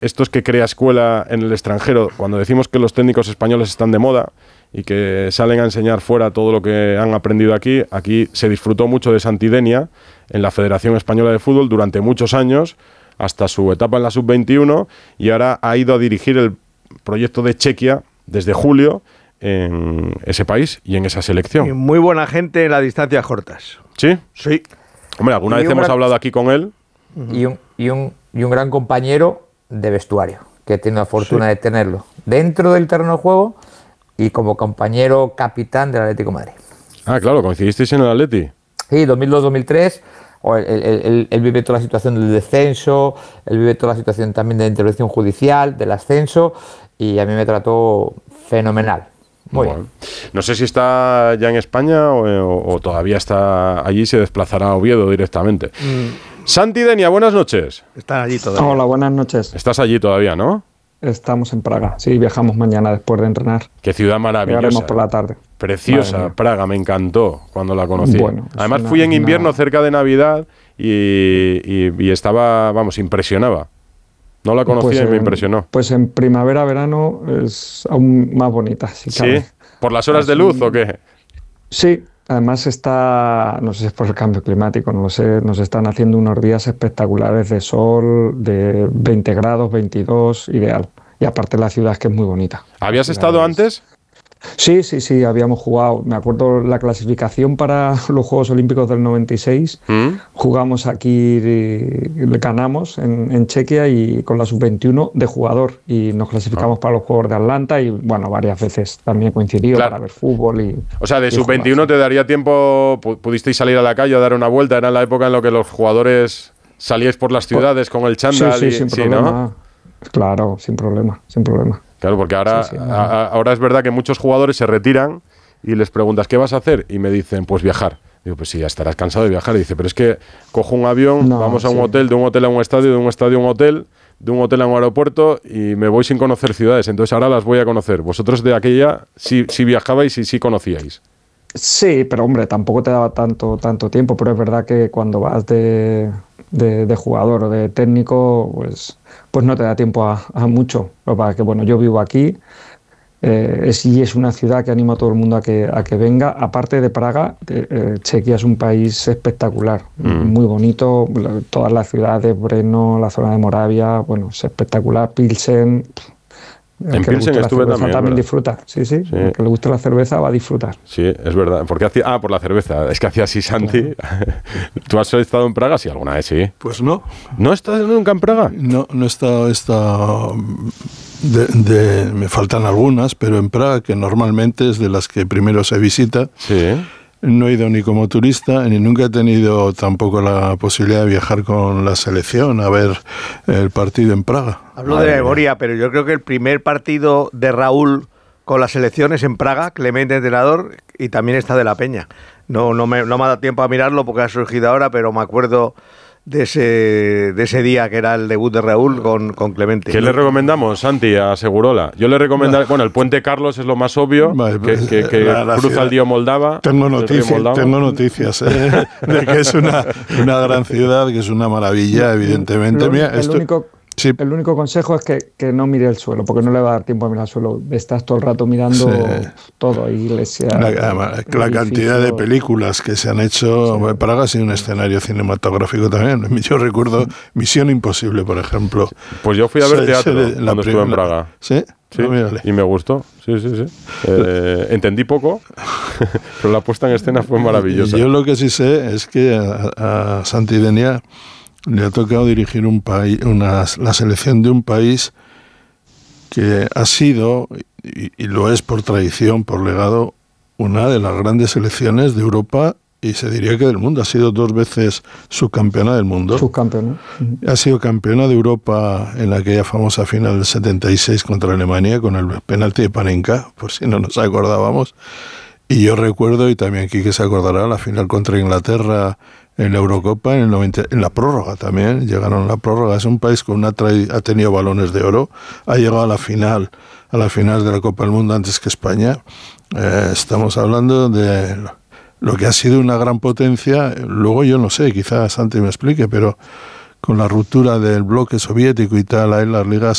esto es que crea escuela en el extranjero. Cuando decimos que los técnicos españoles están de moda y que salen a enseñar fuera todo lo que han aprendido aquí se disfrutó mucho de Santidenia en la Federación Española de Fútbol durante muchos años, hasta su etapa en la Sub-21, y ahora ha ido a dirigir el proyecto de Chequia desde julio en ese país y en esa selección. Y muy buena gente en las distancias cortas. ¿Sí? Sí. Hombre, alguna vez hemos hablado aquí con él. Y un gran compañero de vestuario, que tiene la fortuna de tenerlo dentro del terreno de juego y como compañero capitán del Atlético de Madrid. Ah, claro, coincidisteis en el Atleti. Sí, 2002-2003. Él vive toda la situación del descenso, él vive toda la situación también de intervención judicial, del ascenso, y a mí me trató fenomenal. Muy bien. No sé si está ya en España o todavía está allí, se desplazará a Oviedo directamente. Santidenia, buenas noches. Están allí todavía. Hola, buenas noches. Estás allí todavía, ¿no? Estamos en Praga. Sí, viajamos mañana después de entrenar. Qué ciudad maravillosa. Llegaremos por la tarde. Preciosa, Praga, me encantó cuando la conocí. Bueno, además fui en invierno cerca de Navidad y estaba, impresionaba. No la conocía y me impresionó. Pues en primavera, verano es aún más bonita. Si cabe. ¿Sí? ¿Por las horas de luz o qué? Sí, además no sé si es por el cambio climático, no lo sé, nos están haciendo unos días espectaculares de sol, de 20 grados, 22, ideal. Y aparte la ciudad es que es muy bonita. ¿Habías estado antes? Sí, habíamos jugado. Me acuerdo la clasificación para los Juegos Olímpicos del 96. Jugamos aquí, ganamos en Chequia y con la Sub-21 de jugador. Y nos clasificamos para los Juegos de Atlanta y, bueno, varias veces también coincidió para ver fútbol. O sea, de Sub-21 te daría tiempo, pudisteis salir a la calle a dar una vuelta. Era la época en la que los jugadores salíais por las ciudades con el chándal. Sí, sin problema. ¿No? Claro, sin problema. Claro, porque ahora es verdad que muchos jugadores se retiran y les preguntas ¿qué vas a hacer? Y me dicen, pues viajar. Digo, pues sí, ya estarás cansado de viajar. Y dice, pero es que cojo un avión, vamos a un hotel, de un hotel a un estadio, de un estadio a un hotel, de un hotel a un aeropuerto y me voy sin conocer ciudades. Entonces ahora las voy a conocer. Vosotros de aquella sí viajabais y sí conocíais. Sí, pero hombre, tampoco te daba tanto tiempo, pero es verdad que cuando vas de jugador o de técnico, pues no te da tiempo a mucho. Para que, bueno, yo vivo aquí es una ciudad que animo a todo el mundo a que venga. Aparte de Praga, Chequia es un país espectacular, muy bonito. Todas las ciudades, Brno, la zona de Moravia, bueno, es espectacular. Pilsen. En Pilsen estuve también disfruta. Sí. El que le guste la cerveza va a disfrutar. Sí, es verdad. Porque por la cerveza. Es que hacía así Santi. Claro. ¿Tú has estado en Praga? Sí, alguna vez sí. Pues no. ¿No has estado nunca en Praga? No he estado. Me faltan algunas, pero en Praga, que normalmente es de las que primero se visita. Sí. No he ido ni como turista, ni nunca he tenido tampoco la posibilidad de viajar con la selección a ver el partido en Praga. Hablo de memoria, pero yo creo que el primer partido de Raúl con la selección es en Praga, Clemente entrenador, y también está de la Peña. No me ha dado tiempo a mirarlo porque ha surgido ahora, pero me acuerdo de ese día que era el debut de Raúl con Clemente. ¿Qué le recomendamos, Santi, a Segurola? Yo le recomendaría, bueno, el Puente Carlos es lo más obvio, que cruza el río Moldava. Tengo noticias de que es una gran ciudad, que es una maravilla, evidentemente. El único consejo es que no mire el suelo, porque no le va a dar tiempo a mirar el suelo. Estás todo el rato mirando todo, iglesia. La cantidad de películas que se han hecho. Praga ha sido un escenario cinematográfico también. Yo recuerdo Misión Imposible, por ejemplo. Pues yo fui a ver teatro cuando estuve en Praga. ¿Sí? Sí, y me gustó. Sí. Entendí poco, pero la puesta en escena fue maravillosa. Yo lo que sí sé es que a Santidenia le ha tocado dirigir la selección de un país que ha sido, y lo es por tradición, por legado, una de las grandes selecciones de Europa y se diría que del mundo. Ha sido 2 veces subcampeona del mundo. Subcampeona. Ha sido campeona de Europa en aquella famosa final del 76 contra Alemania con el penalti de Panenka, por si no nos acordábamos. Y yo recuerdo, y también Quique se acordará, la final contra Inglaterra en la Eurocopa, en la prórroga también, llegaron a la prórroga. Es un país que ha tenido balones de oro, ha llegado a la final de la Copa del Mundo antes que España. Estamos hablando de lo que ha sido una gran potencia. Luego yo no sé, quizás Santi me explique, pero con la ruptura del bloque soviético y tal, ahí las ligas